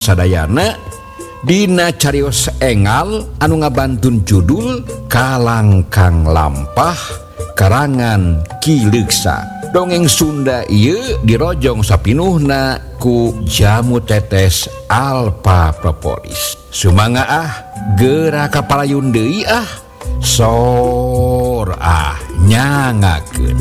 sadayana dina carios engal anu ngabantun judul Kalangkang Lampah karangan Ki Leuksa. Dongeng Sunda ieu dirojong sapinuhna ku Jamu Tetes Alpa Propolis. Sumangga geura kapalayun deui sor nyangakeun.